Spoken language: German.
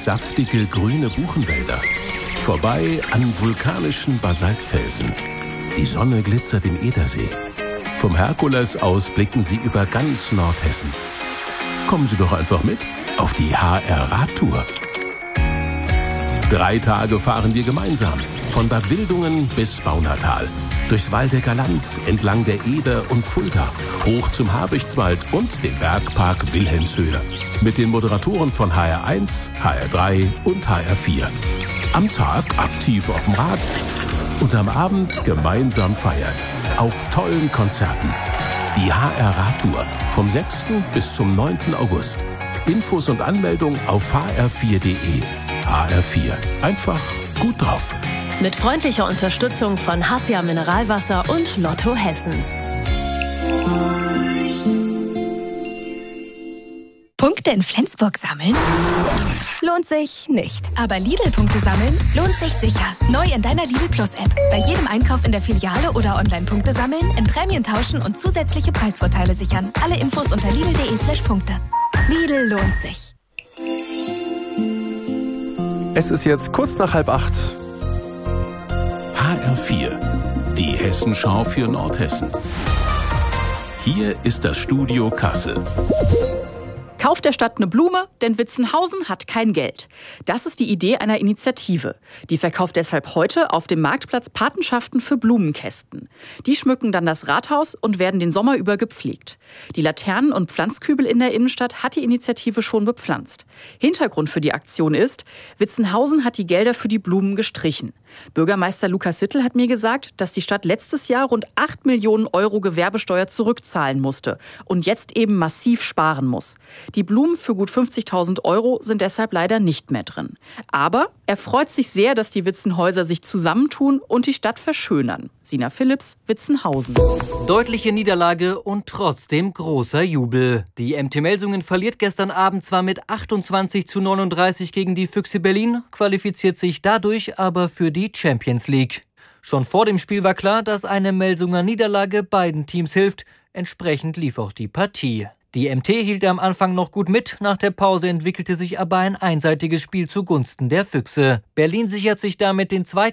saftige grüne Buchenwälder. Vorbei an vulkanischen Basaltfelsen. Die Sonne glitzert im Edersee. Vom Herkules aus blicken Sie über ganz Nordhessen. Kommen Sie doch einfach mit auf die HR-Radtour. 3 Tage fahren wir gemeinsam. Von Bad Wildungen bis Baunatal. Durchs Waldecker Land, entlang der Eder und Fulda. Hoch zum Habichtswald und den Bergpark Wilhelmshöhe. Mit den Moderatoren von HR1, HR3 und HR4. Am Tag aktiv auf dem Rad und am Abend gemeinsam feiern. Auf tollen Konzerten. Die HR-Radtour vom 6. bis zum 9. August. Infos und Anmeldung auf hr4.de. HR4. Einfach gut drauf. Mit freundlicher Unterstützung von Hassia Mineralwasser und Lotto Hessen. Punkte in Flensburg sammeln? Lohnt sich nicht. Aber Lidl-Punkte sammeln lohnt sich sicher. Neu in deiner Lidl Plus-App. Bei jedem Einkauf in der Filiale oder Online-Punkte sammeln, in Prämien tauschen und zusätzliche Preisvorteile sichern. Alle Infos unter lidl.de/Punkte. Lidl lohnt sich. Es ist jetzt kurz nach 7:30. HR4, die Hessenschau für Nordhessen. Hier ist das Studio Kassel. Kauft der Stadt eine Blume, denn Witzenhausen hat kein Geld. Das ist die Idee einer Initiative. Die verkauft deshalb heute auf dem Marktplatz Patenschaften für Blumenkästen. Die schmücken dann das Rathaus und werden den Sommer über gepflegt. Die Laternen und Pflanzkübel in der Innenstadt hat die Initiative schon bepflanzt. Hintergrund für die Aktion ist, Witzenhausen hat die Gelder für die Blumen gestrichen. Bürgermeister Lukas Sittel hat mir gesagt, dass die Stadt letztes Jahr rund 8 Millionen Euro Gewerbesteuer zurückzahlen musste und jetzt eben massiv sparen muss. Die Blumen für gut 50.000 Euro sind deshalb leider nicht mehr drin. Aber er freut sich sehr, dass die Witzenhäuser sich zusammentun und die Stadt verschönern. Sina Philipps, Witzenhausen. Deutliche Niederlage und trotzdem großer Jubel. Die MT Melsungen verliert gestern Abend zwar mit 28:39 gegen die Füchse Berlin, qualifiziert sich dadurch aber für die Champions League. Schon vor dem Spiel war klar, dass eine Melsunger Niederlage beiden Teams hilft. Entsprechend lief auch die Partie. Die MT hielt am Anfang noch gut mit, nach der Pause entwickelte sich aber ein einseitiges Spiel zugunsten der Füchse. Berlin sichert sich damit den 2.